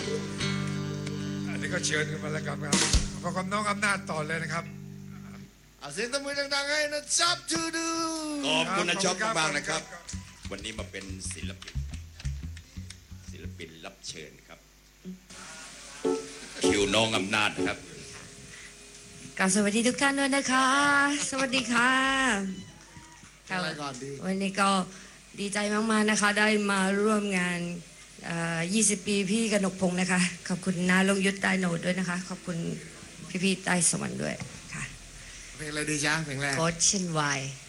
อันนี้ก็เชิญกันมาแล้วครับพบกับน้องอำนาจต่อเลยนะครับเสียงตบมือดังๆให้นะจ๊อบทูดูขอบคุณนะจ๊อบมากๆนะครับวันนี้มาเป็นศิลปินรับเชิญครับคิวน้องอำนาจครับกราบสวัสดีทุกท่านด้วยนะคะสวัสดีค่ะวันนี้ก็ดีใจมากๆนะคะได้มาร่วมงาน20 ปีพี่กนกพงศ์นะคะขอบคุณนาลงยุทธใต้โหนดด้วยนะคะขอบคุณพี่ๆใต้สวรรค์ด้วยค่ะเพลงอะไรดีจ๊ะเพลงแรกโคชเช่นวาย